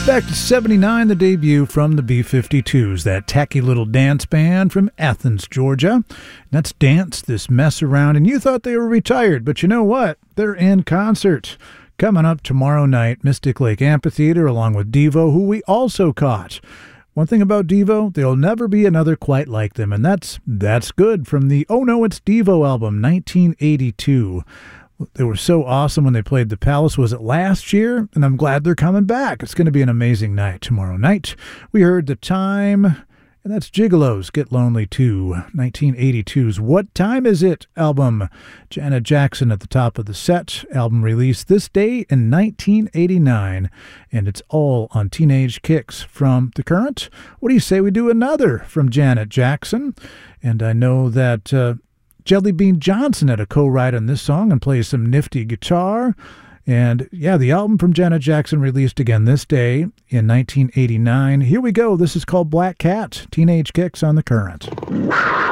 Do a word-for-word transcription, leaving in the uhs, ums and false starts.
Back to seventy-nine, the debut from the B fifty-twos, that tacky little dance band from Athens, Georgia. That's Dance This Mess Around, and you thought they were retired, but you know what? They're in concert. Coming up tomorrow night, Mystic Lake Amphitheater, along with Devo, who we also caught. One thing about Devo, there'll never be another quite like them, and that's that's good, from the Oh No It's Devo album, nineteen eighty-two. They were so awesome when they played the Palace. Was it last year? And I'm glad they're coming back. It's going to be an amazing night tomorrow night. We heard The Time, and that's Gigolos Get Lonely Too, nineteen eighty-two's What Time Is It album. Janet Jackson at the top of the set. Album released this day in nineteen eighty-nine, and it's all on Teenage Kicks from The Current. What do you say we do another from Janet Jackson? And I know that Uh, Jelly Bean Johnson had a co-write on this song and plays some nifty guitar. And yeah, the album from Janet Jackson released again this day in nineteen eighty-nine. Here we go. This is called Black Cat, Teenage Kicks on The Current.